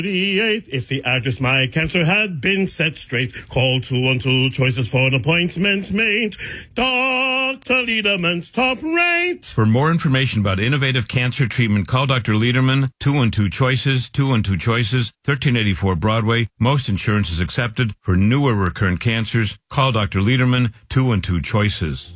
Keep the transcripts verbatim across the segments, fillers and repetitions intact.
If the address my cancer had been set straight, call two one two choices for an appointment made. Doctor Lederman's top rate. For more information about innovative cancer treatment, call Doctor Lederman, two one two choices, two one two choices, thirteen eighty-four Broadway. Most insurance is accepted. For newer recurrent cancers, call Doctor Lederman, two one two choices.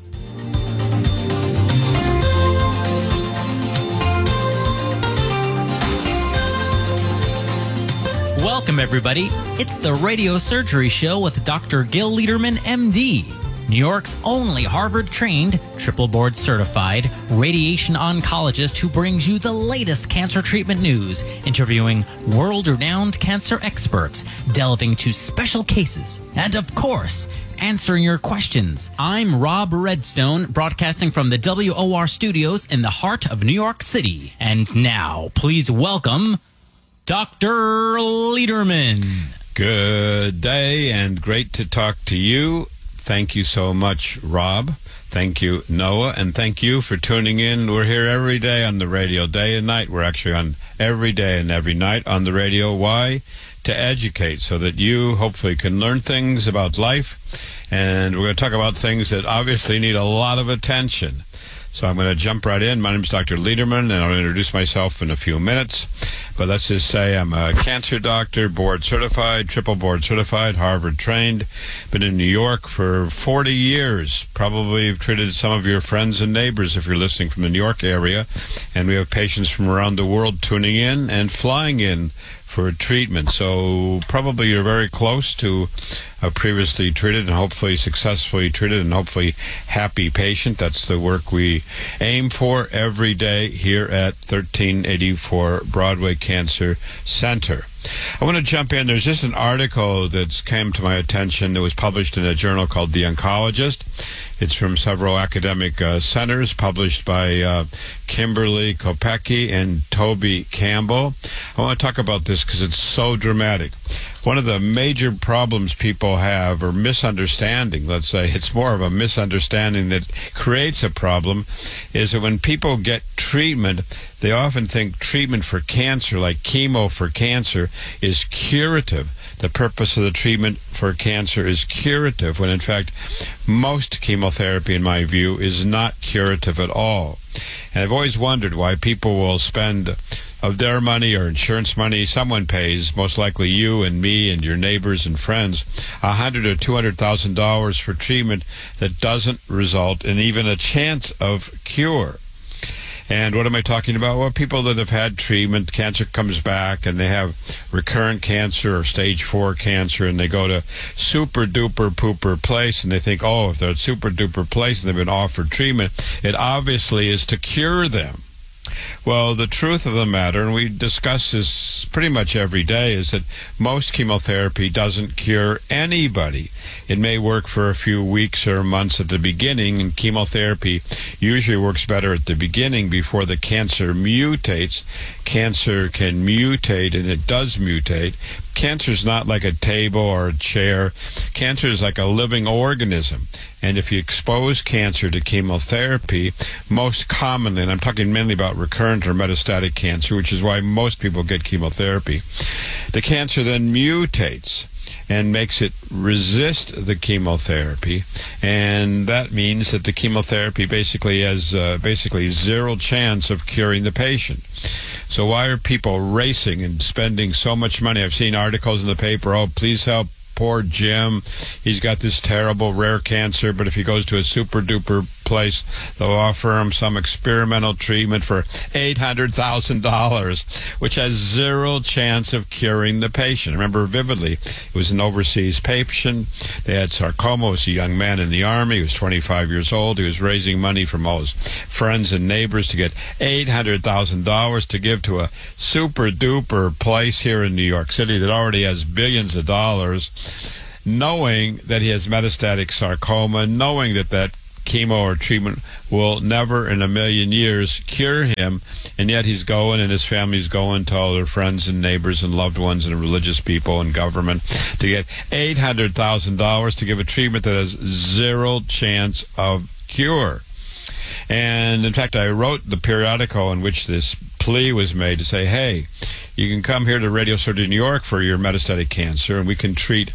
Welcome, everybody. It's the Radio Surgery Show with Doctor Gil Lederman, M D, New York's only Harvard-trained, triple board-certified radiation oncologist who brings you the latest cancer treatment news, interviewing world-renowned cancer experts, delving into special cases, and, of course, answering your questions. I'm Rob Redstone, broadcasting from the W O R studios in the heart of New York City. And now, please welcome Doctor Lederman. Good day, and great to talk to you. Thank you so much, Rob. Thank you, Noah, and thank you for tuning in. We're here every day on the radio, day and night. We're actually on every day and every night on the radio. Why? To educate, so that you hopefully can learn things about life. And we're going to talk about things that obviously need a lot of attention. So I'm going to jump right in. My name is Doctor Lederman, and I'll introduce myself in a few minutes. But let's just say I'm a cancer doctor, board certified, triple board certified, Harvard trained. Been in New York for forty years. Probably have treated some of your friends and neighbors if you're listening from the New York area. And we have patients from around the world tuning in and flying in for treatment. So probably you're very close to a previously treated and hopefully successfully treated and hopefully happy patient. That's the work we aim for every day here at thirteen eighty-four Broadway Cancer Center. I want to jump in. There's just an article that's came to my attention that was published in a journal called The Oncologist. It's from several academic uh, centers, published by uh, Kimberly Kopecky and Toby Campbell. I want to talk about this because it's so dramatic. One of the major problems people have, or misunderstanding, let's say, it's more of a misunderstanding that creates a problem, is that when people get treatment, they often think treatment for cancer, like chemo for cancer, is curative. The purpose of the treatment for cancer is curative, when in fact most chemotherapy, in my view, is not curative at all. And I've always wondered why people will spend of their money or insurance money, someone pays, most likely you and me and your neighbors and friends, a hundred or two hundred thousand dollars for treatment that doesn't result in even a chance of cure. And what am I talking about? Well, people that have had treatment, cancer comes back, and they have recurrent cancer or stage four cancer, and they go to super duper pooper place, and they think, oh, if they're at super duper place and they've been offered treatment, it obviously is to cure them. Well, the truth of the matter, and we discuss this pretty much every day, is that most chemotherapy doesn't cure anybody. It may work for a few weeks or months at the beginning, and chemotherapy usually works better at the beginning before the cancer mutates. Cancer can mutate, and it does mutate. Cancer is not like a table or a chair. Cancer is like a living organism. And if you expose cancer to chemotherapy, most commonly, and I'm talking mainly about recurrent or metastatic cancer, which is why most people get chemotherapy, the cancer then mutates and makes it resist the chemotherapy, and that means that the chemotherapy basically has uh, basically zero chance of curing the patient. So why are people racing and spending so much money? I've seen articles in the paper, oh, please help poor Jim. He's got this terrible rare cancer, but if he goes to a super-duper place, they'll offer him some experimental treatment for eight hundred thousand dollars, which has zero chance of curing the patient. I remember vividly, it was an overseas patient. They had sarcoma. It was a young man in the Army. He was twenty-five years old. He was raising money from all his friends and neighbors to get eight hundred thousand dollars to give to a super-duper place here in New York City that already has billions of dollars, knowing that he has metastatic sarcoma, knowing that that chemo or treatment will never in a million years cure him, and yet he's going and his family's going to all their friends and neighbors and loved ones and religious people and government to get eight hundred thousand dollars to give a treatment that has zero chance of cure. And in fact, I wrote the periodical in which this plea was made to say, hey, you can come here to Radio Surgery New York for your metastatic cancer, and we can treat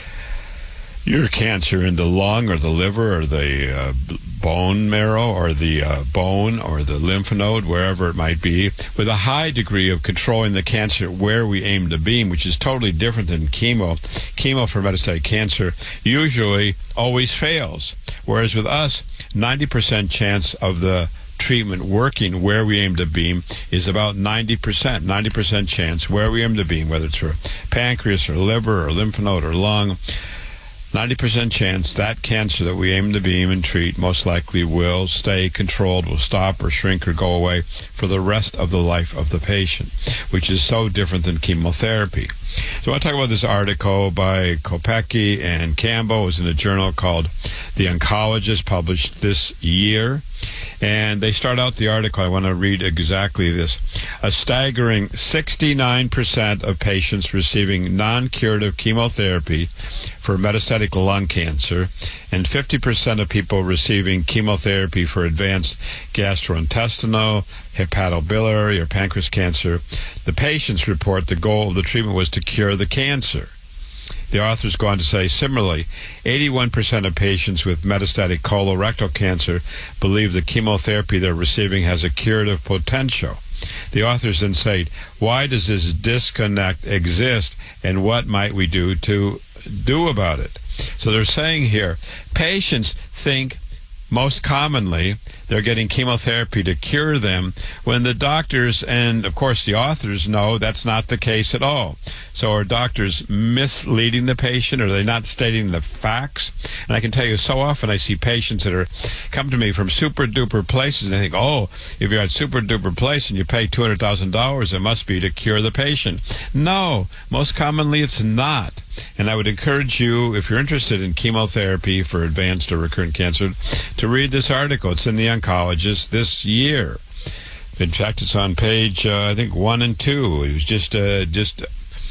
your cancer in the lung or the liver or the uh, bone marrow or the uh, bone or the lymph node, wherever it might be, with a high degree of controlling the cancer where we aim to beam, which is totally different than chemo. Chemo for metastatic cancer usually always fails, whereas with us, ninety percent chance of the treatment working where we aim to beam is about ninety percent, ninety percent chance where we aim to beam, whether it's for pancreas or liver or lymph node or lung. ninety percent chance that cancer that we aim to beam and treat most likely will stay controlled, will stop or shrink or go away for the rest of the life of the patient, which is so different than chemotherapy. So I want to talk about this article by Kopecky and Campbell. It was in a journal called The Oncologist, published this year. And they start out the article. I want to read exactly this. A staggering sixty-nine percent of patients receiving non-curative chemotherapy for metastatic lung cancer and fifty percent of people receiving chemotherapy for advanced gastrointestinal, hepatobiliary, or pancreas cancer, the patients report the goal of the treatment was to cure the cancer. The authors go on to say, similarly, eighty-one percent of patients with metastatic colorectal cancer believe the chemotherapy they're receiving has a curative potential. The authors then say, why does this disconnect exist, and what might we do to do about it? So they're saying here, patients think most commonly they're getting chemotherapy to cure them, when the doctors and, of course, the authors know that's not the case at all. So are doctors misleading the patient? Are they not stating the facts? And I can tell you, so often I see patients that are come to me from super-duper places, and they think, oh, if you're at super-duper place and you pay two hundred thousand dollars, it must be to cure the patient. No, most commonly it's not. And I would encourage you, if you're interested in chemotherapy for advanced or recurrent cancer, to read this article. It's in The Oncologist this year. In fact, it's on page, uh, I think, one and two. It was just uh, just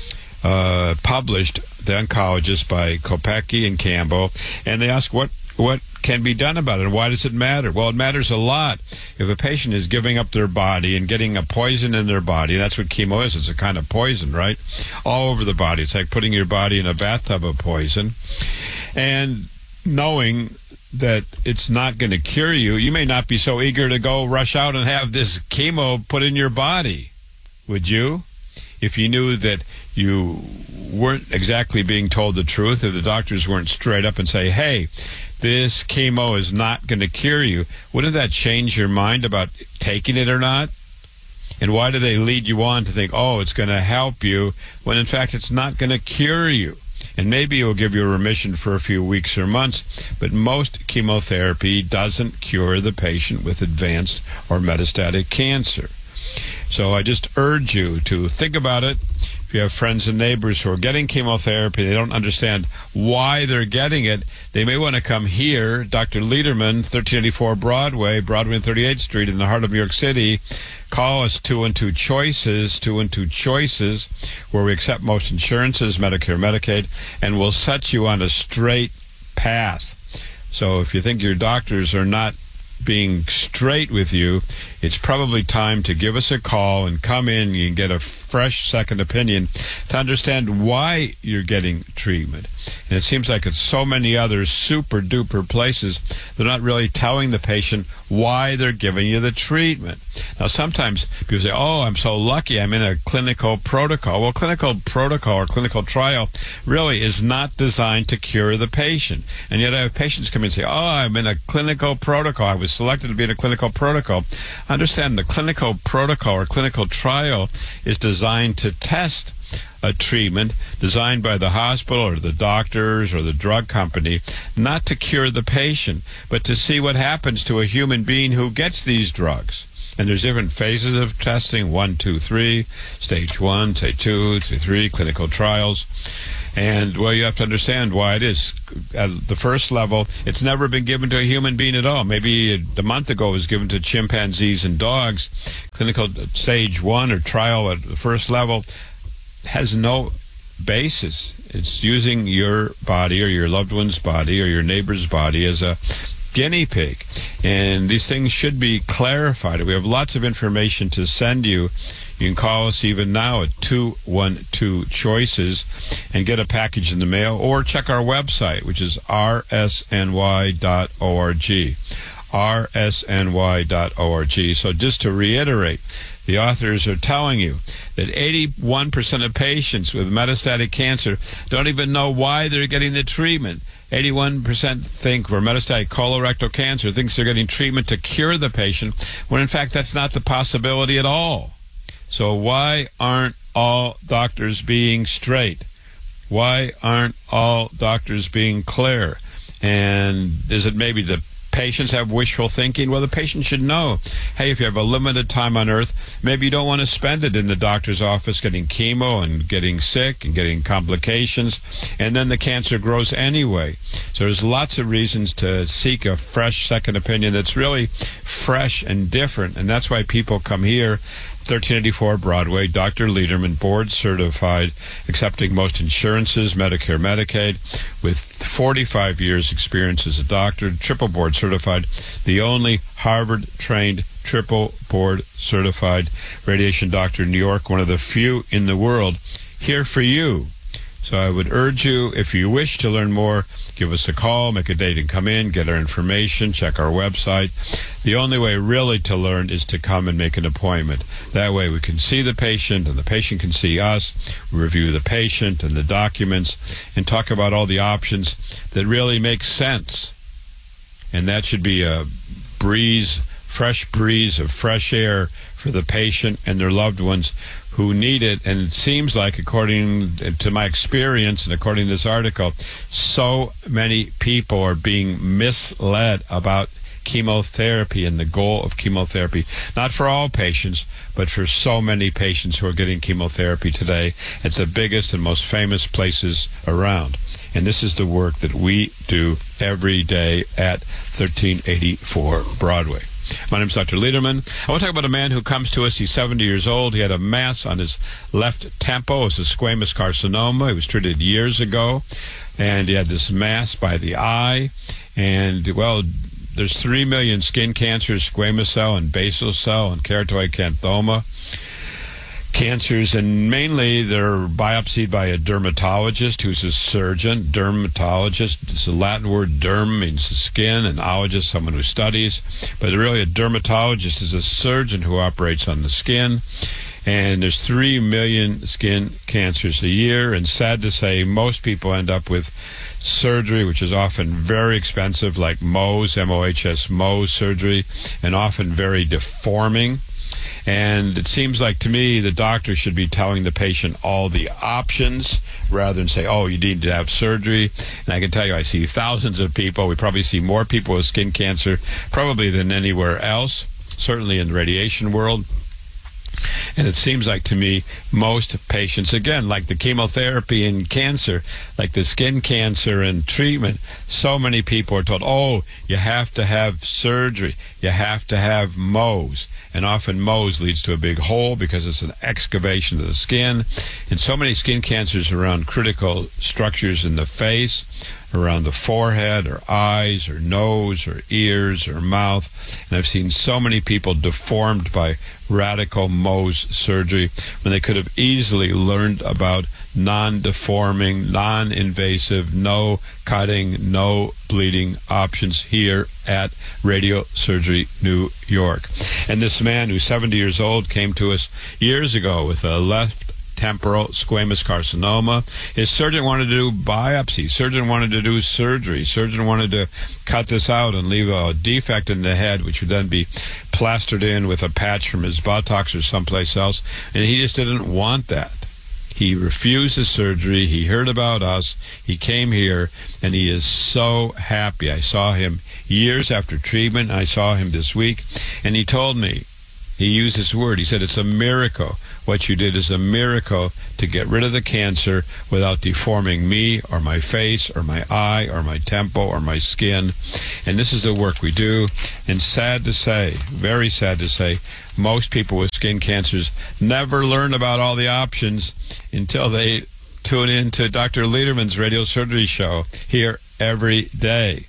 uh, published, The Oncologist, by Kopecky and Campbell. And they ask what what can be done about it, and why does it matter? Well, it matters a lot. If a patient is giving up their body and getting a poison in their body, that's what chemo is. It's a kind of poison, right? All over the body. It's like putting your body in a bathtub of poison. And knowing that it's not going to cure you, you may not be so eager to go rush out and have this chemo put in your body. Would you? If you knew that you weren't exactly being told the truth, if the doctors weren't straight up and say, hey, this chemo is not going to cure you, wouldn't that change your mind about taking it or not? And why do they lead you on to think, oh, it's going to help you, when in fact it's not going to cure you? And maybe it will give you a remission for a few weeks or months, but most chemotherapy doesn't cure the patient with advanced or metastatic cancer. So I just urge you to think about it. If you have friends and neighbors who are getting chemotherapy, they don't understand why they're getting it, they may want to come here, Doctor Lederman, thirteen eighty-four Broadway, Broadway and thirty-eighth Street in the heart of New York City. Call us, two one two choices, two one two choices, where we accept most insurances, Medicare, Medicaid, and we'll set you on a straight path. So if you think your doctors are not being straight with you, it's probably time to give us a call and come in and get a fresh second opinion to understand why you're getting treatment. And it seems like it's so many other super duper places, they're not really telling the patient why they're giving you the treatment. Now sometimes people say, oh, I'm so lucky, I'm in a clinical protocol. Well, clinical protocol or clinical trial really is not designed to cure the patient. And yet I have patients come in and say, oh, I'm in a clinical protocol, I was selected to be in a clinical protocol. Understand, the clinical protocol or clinical trial is designed to test a treatment designed by the hospital or the doctors or the drug company, not to cure the patient, but to see what happens to a human being who gets these drugs. And there's different phases of testing, one, two, three, stage one, stage two, stage three, clinical trials. And, well, you have to understand why it is. At the first level, it's never been given to a human being at all. Maybe a month ago it was given to chimpanzees and dogs. Clinical stage one or trial at the first level has no basis. It's using your body or your loved one's body or your neighbor's body as a guinea pig. And these things should be clarified. We have lots of information to send you. You can call us even now at two one two choices and get a package in the mail, or check our website, which is r s n y dot org. r s n y dot org. So just to reiterate, the authors are telling you that eighty-one percent of patients with metastatic cancer don't even know why they're getting the treatment. eighty-one percent think for metastatic colorectal cancer thinks they're getting treatment to cure the patient, when in fact that's not the possibility at all. So why aren't all doctors being straight? Why aren't all doctors being clear? And is it maybe the patients have wishful thinking? Well, the patient should know, hey, if you have a limited time on earth, maybe you don't want to spend it in the doctor's office getting chemo and getting sick and getting complications, and then the cancer grows anyway. So there's lots of reasons to seek a fresh second opinion that's really fresh and different, and that's why people come here. thirteen eighty-four Broadway, Doctor Lederman, board certified, accepting most insurances, Medicare, Medicaid, with forty-five years experience as a doctor, triple board certified, the only Harvard-trained triple board certified radiation doctor in New York, one of the few in the world, here for you. So I would urge you, if you wish to learn more, give us a call, make a date and come in, get our information, check our website. The only way really to learn is to come and make an appointment. That way we can see the patient and the patient can see us, review the patient and the documents, and talk about all the options that really make sense. And that should be a breeze, fresh breeze of fresh air for the patient and their loved ones who need it. And it seems like, according to my experience and according to this article, so many people are being misled about chemotherapy and the goal of chemotherapy. Not for all patients, but for so many patients who are getting chemotherapy today at the biggest and most famous places around. And this is the work that we do every day at thirteen eighty-four Broadway. My name is Doctor Lederman. I want to talk about a man who comes to us. He's seventy years old. He had a mass on his left temple. It was a squamous carcinoma. He was treated years ago, and he had this mass by the eye. And, well, there's three million skin cancers, squamous cell and basal cell and keratoid xanthoma cancers, and mainly they're biopsied by a dermatologist who's a surgeon. Dermatologist, it's a Latin word. Derm means the skin, and ologist, someone who studies. But really a dermatologist is a surgeon who operates on the skin. And there's three million skin cancers a year, and sad to say, most people end up with surgery, which is often very expensive, like Mohs, M O H S, Mohs surgery, and often very deforming. And it seems like, to me, the doctor should be telling the patient all the options rather than say, oh, you need to have surgery. And I can tell you, I see thousands of people. We probably see more people with skin cancer probably than anywhere else, certainly in the radiation world. And it seems like, to me, most patients, again, like the chemotherapy and cancer, like the skin cancer and treatment, so many people are told, oh, you have to have surgery, you have to have Mohs. And often Mohs leads to a big hole because it's an excavation of the skin. And so many skin cancers around critical structures in the face, around the forehead or eyes or nose or ears or mouth. And I've seen so many people deformed by radical Mohs surgery when they could have easily learned about non-deforming, non-invasive, no cutting, no bleeding options here at Radiosurgery New York. And this man who's seventy years old came to us years ago with a left temporal squamous carcinoma. His surgeon wanted to do biopsy. Surgeon wanted to do surgery. Surgeon wanted to cut this out and leave a defect in the head, which would then be plastered in with a patch from his buttocks or someplace else. And he just didn't want that. He refused the surgery. He heard about us. He came here, and he is so happy. I saw him years after treatment. I saw him this week, and he told me, he used this word, he said, it's a miracle. What you did is a miracle to get rid of the cancer without deforming me or my face or my eye or my temple or my skin. And this is the work we do. And sad to say, very sad to say, most people with skin cancers never learn about all the options until they tune in to Doctor Lederman's Radio Surgery Show here every day.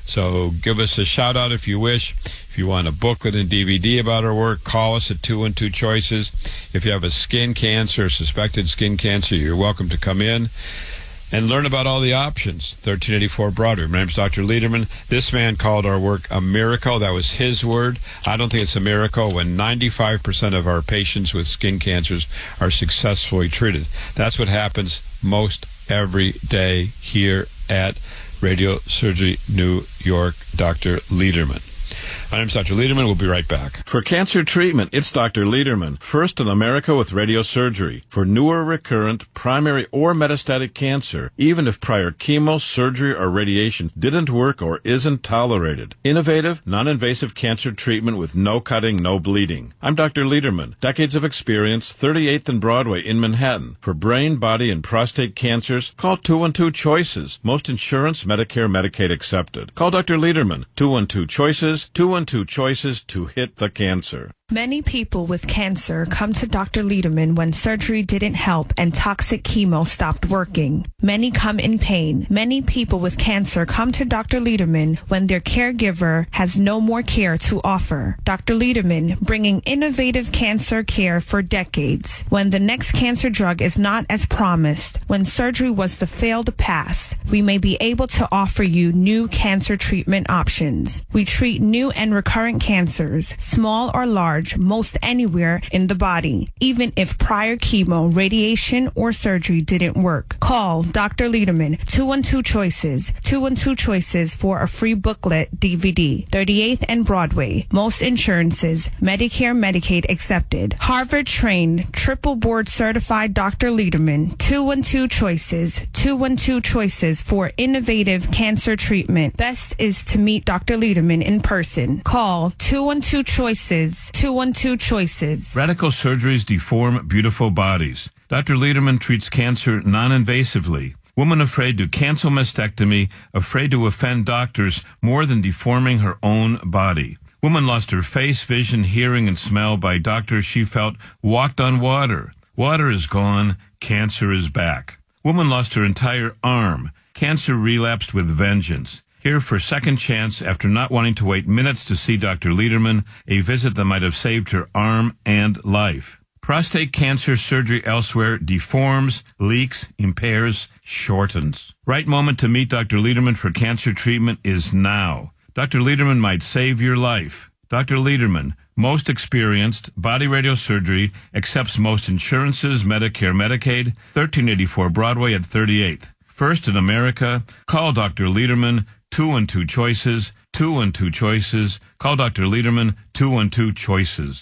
So give us a shout out if you wish. If you want a booklet and D V D about our work, call us at two one two choices. If you have a skin cancer or suspected skin cancer, you're welcome to come in and learn about all the options. thirteen eighty-four Broadway. My name is Doctor Lederman. This man called our work a miracle. That was his word. I don't think it's a miracle when ninety-five percent of our patients with skin cancers are successfully treated. That's what happens most every day here at Radio Surgery New York. Doctor Lederman. My name is Doctor Lederman. We'll be right back. For cancer treatment, it's Doctor Lederman, first in America with radiosurgery. For newer recurrent, primary, or metastatic cancer, even if prior chemo, surgery, or radiation didn't work or isn't tolerated. Innovative, non-invasive cancer treatment with no cutting, no bleeding. I'm Doctor Lederman. Decades of experience, thirty-eighth and Broadway in Manhattan. For brain, body, and prostate cancers, call two one two choices. Most insurance, Medicare, Medicaid accepted. Call Doctor Lederman, two one two choices, two one two choices to hit the cancer. Many people with cancer come to Doctor Lederman when surgery didn't help and toxic chemo stopped working. Many come in pain. Many people with cancer come to Doctor Lederman when their caregiver has no more care to offer. Doctor Lederman, bringing innovative cancer care for decades. When the next cancer drug is not as promised, when surgery was the failed pass, we may be able to offer you new cancer treatment options. We treat new and recurrent cancers, small or large, most anywhere in the body, even if prior chemo, radiation, or surgery didn't work. Call Doctor Lederman, two one two choices, two one two choices for a free booklet D V D. thirty-eighth and Broadway. Most insurances, Medicare, Medicaid accepted. Harvard trained, triple board certified Doctor Lederman, two one two choices, two one two choices for innovative cancer treatment. Best is to meet Doctor Lederman in person. Call two one two choices, two one two choices. Radical surgeries deform beautiful bodies. Doctor Lederman treats cancer non-invasively. Woman afraid to cancel mastectomy, afraid to offend doctors more than deforming her own body. Woman lost her face, vision, hearing, and smell by doctors she felt walked on water. Water is gone. Cancer is back. Woman lost her entire arm. Cancer relapsed with vengeance. Here for second chance after not wanting to wait minutes to see Doctor Lederman, a visit that might have saved her arm and life. Prostate cancer surgery elsewhere deforms, leaks, impairs, shortens. Right moment to meet Doctor Lederman for cancer treatment is now. Doctor Lederman might save your life. Doctor Lederman, most experienced, body radiosurgery, accepts most insurances, Medicare, Medicaid, thirteen eighty-four Broadway at thirty-eighth. First in America, call Doctor Lederman, two one two choices, two one two choices. Call Doctor Lederman, two one two choices.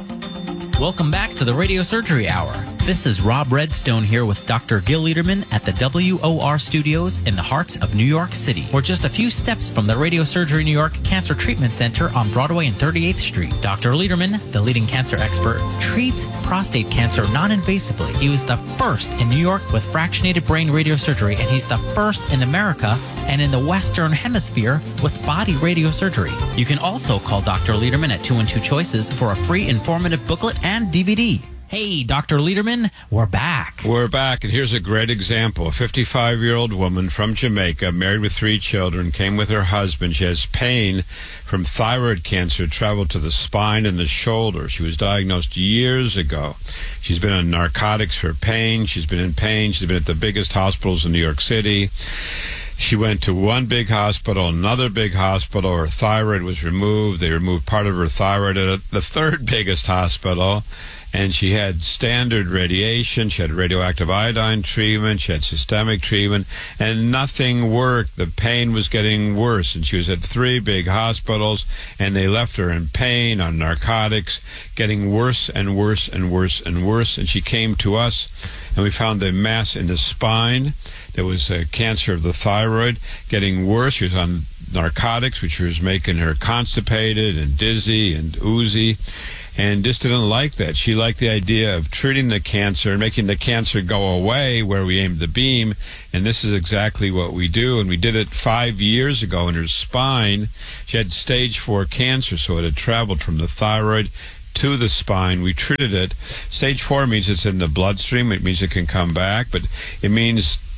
Welcome back to the Radio Surgery Hour. This is Rob Redstone here with Doctor Gil Lederman at the W O R Studios in the heart of New York City. We're just a few steps from the Radio Surgery New York Cancer Treatment Center on Broadway and thirty-eighth Street. Doctor Lederman, the leading cancer expert, treats prostate cancer non-invasively. He was the first in New York with fractionated brain radiosurgery, and he's the first in America and in the Western Hemisphere with body radiosurgery. You can also call Doctor Lederman at two one two choices for a free informative booklet and D V D. Hey, Doctor Lederman, we're back. We're back, and here's a great example. A fifty-five-year-old woman from Jamaica, married with three children, came with her husband. She has pain from thyroid cancer, traveled to the spine and the shoulder. She was diagnosed years ago. She's been on narcotics for pain. She's been in pain. She's been at the biggest hospitals in New York City. She went to one big hospital, another big hospital. Her thyroid was removed. They removed part of her thyroid at the third biggest hospital. And she had standard radiation. She had radioactive iodine treatment. She had systemic treatment. And nothing worked. The pain was getting worse. And she was at three big hospitals. And they left her in pain, on narcotics, getting worse and worse and worse and worse. And she came to us, and we found a mass in the spine. There was a cancer of the thyroid getting worse. She was on narcotics, which was making her constipated and dizzy and oozy, and just didn't like that. She liked the idea of treating the cancer and making the cancer go away where we aimed the beam, and this is exactly what we do. And we did it five years ago in her spine. She had stage four cancer, so it had traveled from the thyroid to the spine. We treated it. Stage four means it's in the bloodstream. It means it can come back, but it means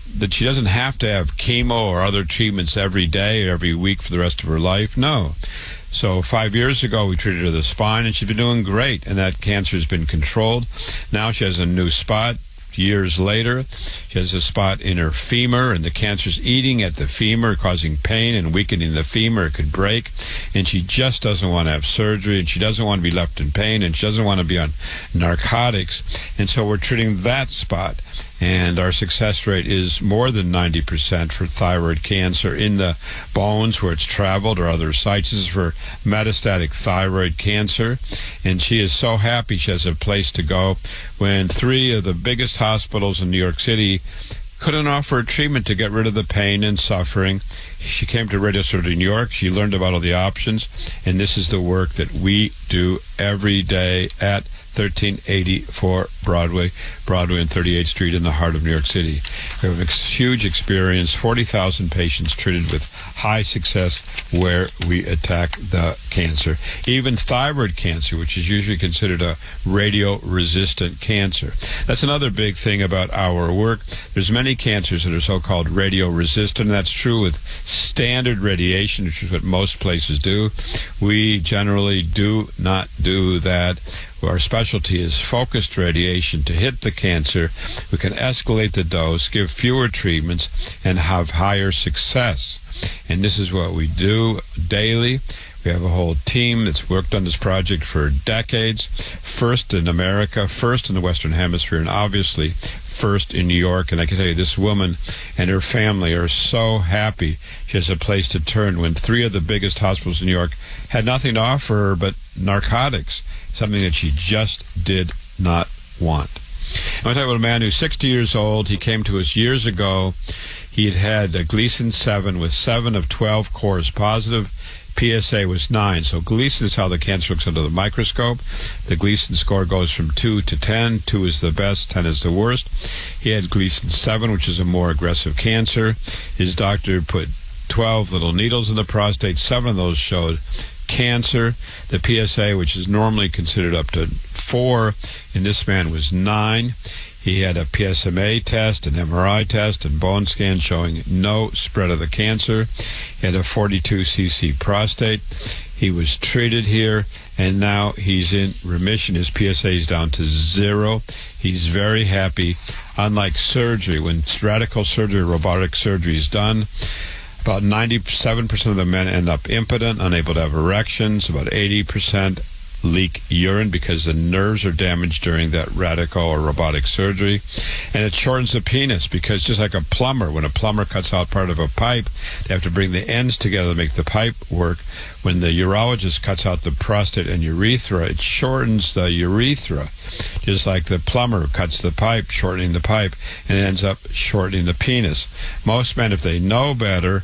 that she doesn't have to have chemo or other treatments every day or every week for the rest of her life. No. So five years ago, we treated her the spine, and she's been doing great, and that cancer has been controlled. Now she has a new spot. Years later, she has a spot in her femur, and the cancer's eating at the femur, causing pain and weakening the femur. It could break, and she just doesn't want to have surgery, and she doesn't want to be left in pain, and she doesn't want to be on narcotics. And so we're treating that spot, and our success rate is more than ninety percent for thyroid cancer in the bones where it's traveled or other sites. This is for metastatic thyroid cancer, and she is so happy she has a place to go when three of the biggest hospitals in New York City couldn't offer a treatment to get rid of the pain and suffering. She came to Radio Surgery New York. She learned about all the options, and this is the work that we do every day at thirteen eighty-four Broadway, Broadway and thirty-eighth Street in the heart of New York City. We have a huge experience, forty thousand patients treated with high success where we attack the cancer. Even thyroid cancer, which is usually considered a radio-resistant cancer. That's another big thing about our work. There's many cancers that are so-called radio-resistant. That's true with standard radiation, which is what most places do. We generally do not do that. Our specialty is focused radiation to hit the cancer. We can escalate the dose, give fewer treatments, and have higher success. And this is what we do daily. We have a whole team that's worked on this project for decades. First in America, first in the Western Hemisphere, and obviously first in New York. And I can tell you, this woman and her family are so happy she has a place to turn when three of the biggest hospitals in New York had nothing to offer her but narcotics, something that she just did not want. I'm going to talk about a man who's sixty years old. He came to us years ago. He had had a Gleason seven with seven of twelve cores positive. P S A was nine. So Gleason is how the cancer looks under the microscope. The Gleason score goes from two to ten. two is the best, ten is the worst. He had Gleason seven, which is a more aggressive cancer. His doctor put twelve little needles in the prostate. Seven of those showed cancer. The P S A, which is normally considered up to four, in this man was nine. He had a P S M A test, an M R I test, and bone scan showing no spread of the cancer. He had a forty-two C C prostate. He was treated here, and now he's in remission. His P S A is down to zero. He's very happy. Unlike surgery, when radical surgery, robotic surgery is done, about ninety-seven percent of the men end up impotent, unable to have erections. About eighty percent leak urine because the nerves are damaged during that radical or robotic surgery. And it shortens the penis because just like a plumber, when a plumber cuts out part of a pipe, they have to bring the ends together to make the pipe work. When the urologist cuts out the prostate and urethra, it shortens the urethra, just like the plumber cuts the pipe, shortening the pipe, and it ends up shortening the penis. Most men, if they know better,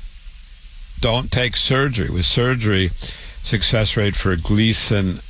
don't take surgery. With surgery, success rate for Gleason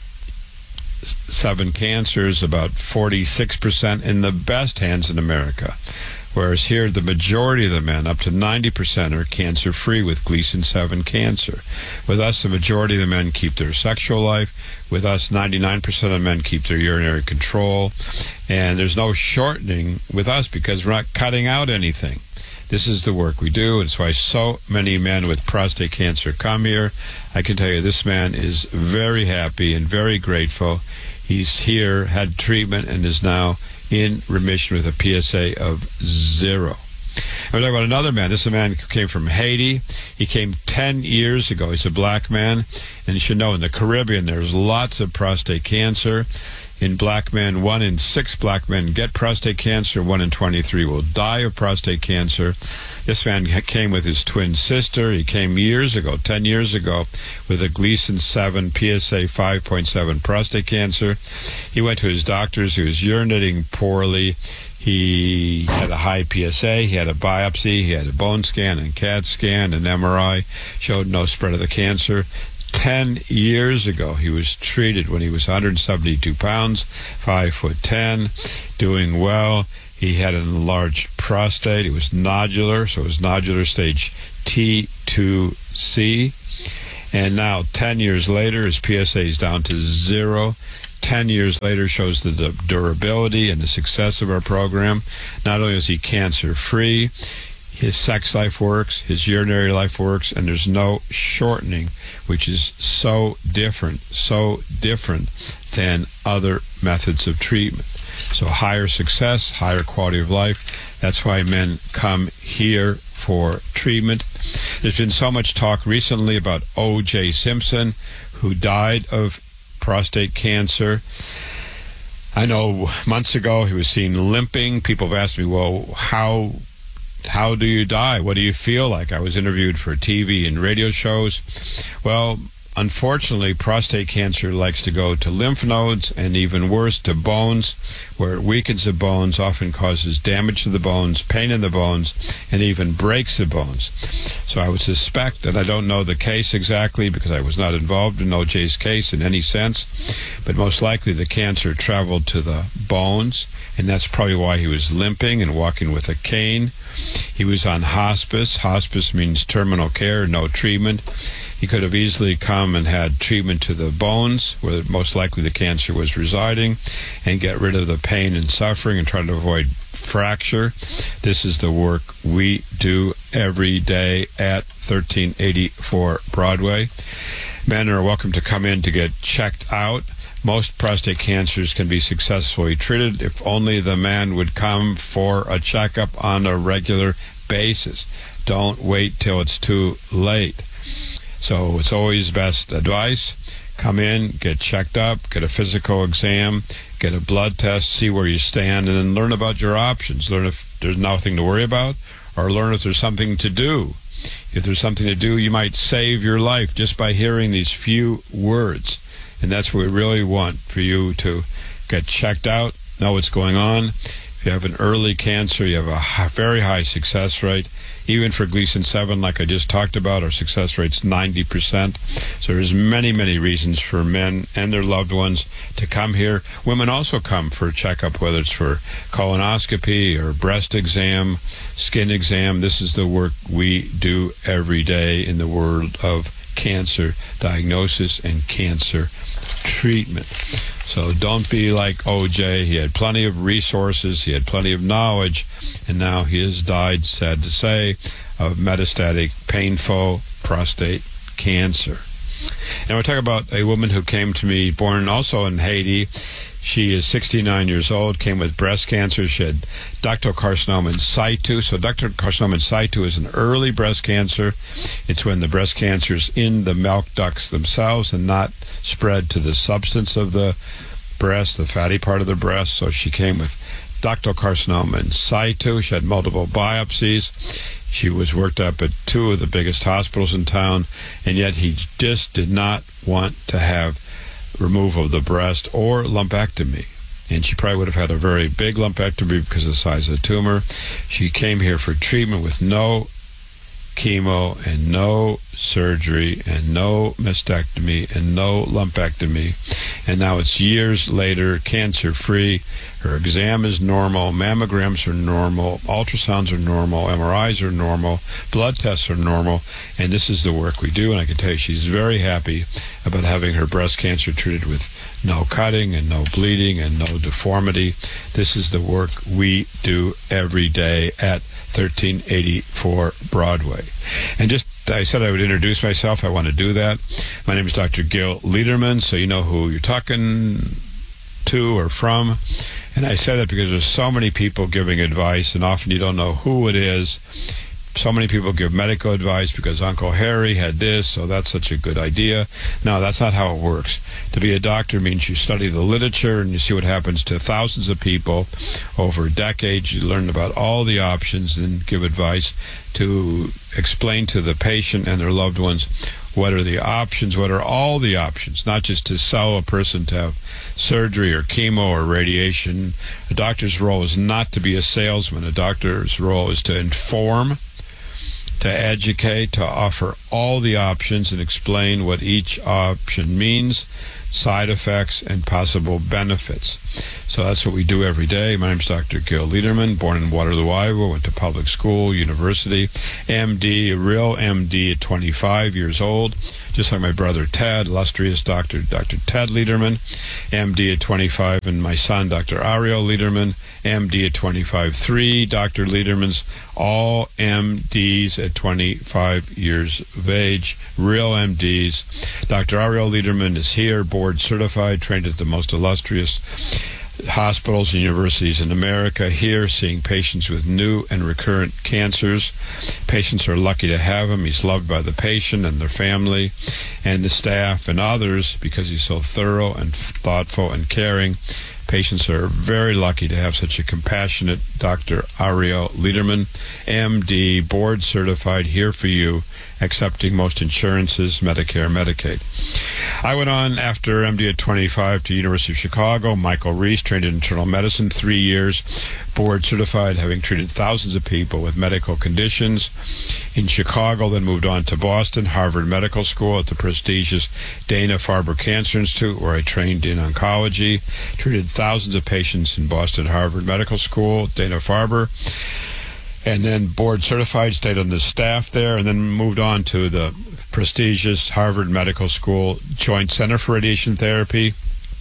seven cancers about forty-six percent in the best hands in America. Whereas here, the majority of the men, up to ninety percent, are cancer-free with Gleason seven cancer. With us, the majority of the men keep their sexual life. With us, ninety-nine percent of men keep their urinary control. And there's no shortening with us because we're not cutting out anything. This is the work we do, and it's why so many men with prostate cancer come here. I can tell you this man is very happy and very grateful. He's here, had treatment, and is now in remission with a P S A of zero. I'm talking about another man. This is a man who came from Haiti. He came ten years ago. He's a black man, and you should know in the Caribbean there's lots of prostate cancer. In black men, one in six black men get prostate cancer. One in twenty-three will die of prostate cancer. This man came with his twin sister. He came years ago, ten years ago, with a Gleason seven, P S A five point seven prostate cancer. He went to his doctors. He was urinating poorly. He had a high P S A. He had a biopsy. He had a bone scan and C A T scan and M R I. Showed no spread of the cancer. Ten years ago, he was treated when he was one hundred seventy-two pounds, five foot ten, doing well. He had an enlarged prostate. It was nodular, so it was nodular stage T two C. And now, ten years later, his P S A is down to zero. ten years later shows the du- durability and the success of our program. Not only is he cancer-free, his sex life works, his urinary life works, and there's no shortening, which is so different, so different than other methods of treatment. So higher success, higher quality of life. That's why men come here for treatment. There's been so much talk recently about O J Simpson, who died of prostate cancer. I know months ago he was seen limping. People have asked me, well, how how do you die? What do you feel like? I was interviewed for T V and radio shows. Well, unfortunately, prostate cancer likes to go to lymph nodes and even worse to bones, where it weakens the bones, often causes damage to the bones, pain in the bones, and even breaks the bones. So I would suspect, and I don't know the case exactly because I was not involved in O J's case in any sense, but most likely the cancer traveled to the bones, and that's probably why he was limping and walking with a cane. He was on hospice. Hospice means terminal care, no treatment. He could have easily come and had treatment to the bones, where most likely the cancer was residing, and get rid of the pain and suffering and try to avoid fracture. This is the work we do every day at thirteen eighty-four Broadway. Men are welcome to come in to get checked out. Most prostate cancers can be successfully treated if only the man would come for a checkup on a regular basis. Don't wait till it's too late. So it's always best advice. Come in, get checked up, get a physical exam, get a blood test, see where you stand, and then learn about your options. Learn if there's nothing to worry about, or learn if there's something to do. If there's something to do, you might save your life just by hearing these few words. And that's what we really want, for you to get checked out, know what's going on. If you have an early cancer, you have a very high success rate. Even for Gleason seven, like I just talked about, our success rate's ninety percent. So there's many, many reasons for men and their loved ones to come here. Women also come for a checkup, whether it's for colonoscopy or breast exam, skin exam. This is the work we do every day in the world of cancer diagnosis and cancer treatment. So don't be like O J. He had plenty of resources, he had plenty of knowledge, and now he has died, sad to say, of metastatic, painful prostate cancer. And we're talking about a woman who came to me, born also in Haiti. She is sixty-nine years old, came with breast cancer. She had ductal carcinoma in situ. So ductal carcinoma in situ is an early breast cancer. It's when the breast cancer is in the milk ducts themselves and not spread to the substance of the breast, the fatty part of the breast. So she came with ductal carcinoma in situ. She had multiple biopsies. She was worked up at two of the biggest hospitals in town, and yet he just did not want to have removal of the breast or lumpectomy. And she probably would have had a very big lumpectomy because of the size of the tumor. She came here for treatment with no chemo and no surgery and no mastectomy and no lumpectomy. And now it's years later, cancer-free. Her exam is normal, mammograms are normal, ultrasounds are normal, M R Is are normal, blood tests are normal, and this is the work we do. And I can tell you she's very happy about having her breast cancer treated with no cutting and no bleeding and no deformity. This is the work we do every day at thirteen eighty-four Broadway. And just, I said I would introduce myself. I want to do that. My name is Doctor Gil Lederman, so you know who you're talking to or from. And I say that because there's so many people giving advice, and often you don't know who it is. So many people give medical advice because Uncle Harry had this, so that's such a good idea. No, that's not how it works. To be a doctor means you study the literature and you see what happens to thousands of people over decades. You learn about all the options and give advice to explain to the patient and their loved ones what are the options, what are all the options, not just to sell a person to have surgery or chemo or radiation. A doctor's role is not to be a salesman. A doctor's role is to inform, to educate, to offer all the options and explain what each option means. side effects, and possible benefits. So that's what we do every day. My name is Doctor Gil Liederman, born in Waterloo, Iowa, went to public school, university, M D, a real M D at twenty-five years old, just like my brother Ted, illustrious Doctor Doctor Ted Liederman, M D at twenty-five, and my son, Doctor Ariel Liederman, M D at twenty-five. Three Doctor Liedermans, all M Ds at twenty-five years of age, real M Ds. Doctor Ariel Liederman is here, board certified, trained at the most illustrious hospitals and universities in America, here seeing patients with new and recurrent cancers. Patients are lucky to have him. He's loved by the patient and their family and the staff and others because he's so thorough and thoughtful and caring. Patients are very lucky to have such a compassionate Doctor Ariel Liederman, M D, board certified, here for you, accepting most insurances, Medicare, Medicaid. I went on after M D at twenty-five to University of Chicago. Michael Reese, trained in internal medicine, three years, board certified, having treated thousands of people with medical conditions. In Chicago, then moved on to Boston, Harvard Medical School at the prestigious Dana-Farber Cancer Institute, where I trained in oncology, treated thousands of patients in Boston Harvard Medical School, Dana-Farber, and then board certified, stayed on the staff there, and then moved on to the prestigious Harvard Medical School Joint Center for Radiation Therapy.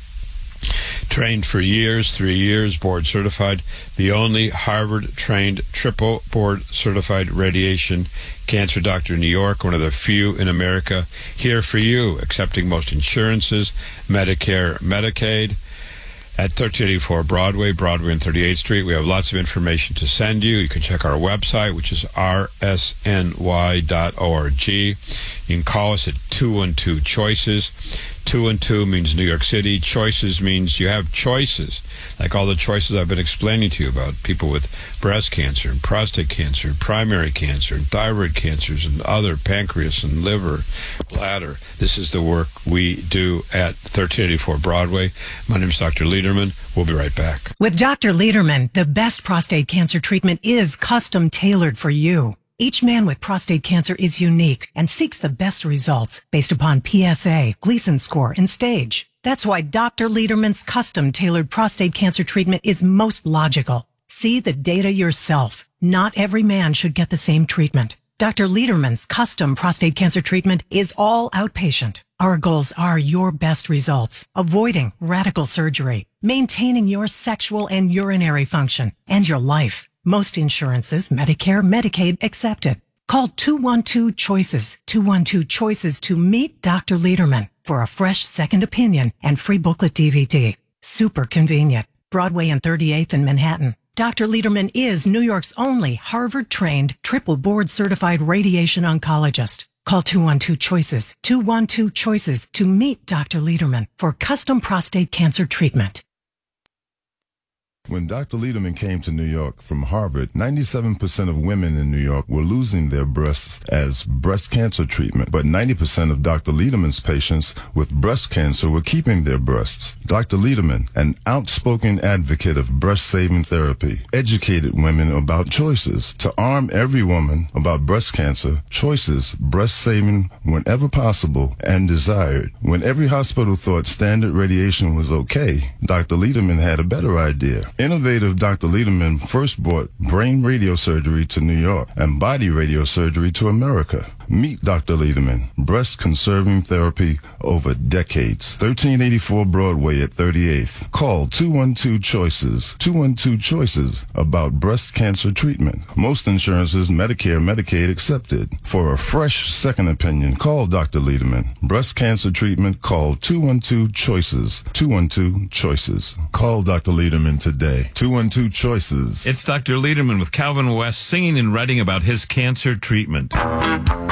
Trained for years, three years, board certified, the only Harvard-trained triple board certified radiation cancer doctor in New York, one of the few in America, here for you, accepting most insurances, Medicare, Medicaid. At thirteen eighty-four Broadway, Broadway and thirty-eighth Street. We have lots of information to send you. You can check our website, which is r s n y dot org. You can call us at two one two choices. two one two means New York City. Choices means you have choices, like all the choices I've been explaining to you about people with breast cancer and prostate cancer and primary cancer and thyroid cancers and other, pancreas and liver, bladder. This is the work we do at thirteen eighty-four Broadway. My name is Doctor Liederman. We'll be right back. With Doctor Liederman, the best prostate cancer treatment is custom tailored for you. Each man with prostate cancer is unique and seeks the best results based upon P S A, Gleason score, and stage. That's why Doctor Liederman's custom-tailored prostate cancer treatment is most logical. See the data yourself. Not every man should get the same treatment. Doctor Liederman's custom prostate cancer treatment is all outpatient. Our goals are your best results, avoiding radical surgery, maintaining your sexual and urinary function, and your life. Most insurances, Medicare, Medicaid, accepted. Call two one two choices, two one two choices to meet Doctor Liederman for a fresh second opinion and free booklet D V D. Super convenient. Broadway and thirty-eighth in Manhattan. Doctor Liederman is New York's only Harvard-trained, triple board-certified radiation oncologist. Call two one two choices, two one two choices to meet Doctor Liederman for custom prostate cancer treatment. When Doctor Liederman came to New York from Harvard, ninety-seven percent of women in New York were losing their breasts as breast cancer treatment, but ninety percent of Doctor Liederman's patients with breast cancer were keeping their breasts. Doctor Liederman, an outspoken advocate of breast-saving therapy, educated women about choices. To arm every woman about breast cancer, choices, breast-saving whenever possible and desired. When every hospital thought standard radiation was okay, Doctor Liederman had a better idea. Innovative Doctor Liederman first brought brain radiosurgery to New York and body radiosurgery to America. Meet Doctor Liederman, breast-conserving therapy over decades. thirteen eighty-four Broadway at thirty-eighth. Call two one two choices, two one two choices about breast cancer treatment. Most insurances, Medicare, Medicaid accepted. For a fresh second opinion, call Doctor Liederman. Breast cancer treatment, call two one two choices, two one two choices. Call Doctor Liederman today. two one two choices. It's Doctor Liederman with Calvin West singing and writing about his cancer treatment.